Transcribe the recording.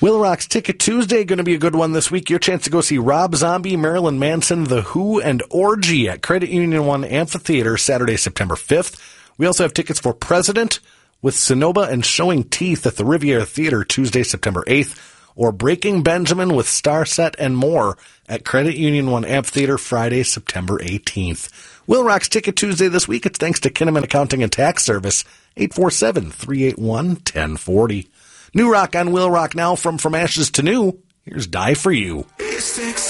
Will Rock's Ticket Tuesday going to be a good one this week. Your chance to go see Rob Zombie, Marilyn Manson, The Who, and Orgy at Credit Union 1 Amphitheater Saturday, September 5th. We also have tickets for President with Sonoba and Showing Teeth at the Riviera Theater Tuesday, September 8th, or Breaking Benjamin with Starset and more at Credit Union 1 Amphitheater Friday, September 18th. Will Rock's Ticket Tuesday this week. It's thanks to Kinnaman Accounting and Tax Service, 847-381-1040. New Rock on Will Rock now from Ashes to New. Here's Die For You.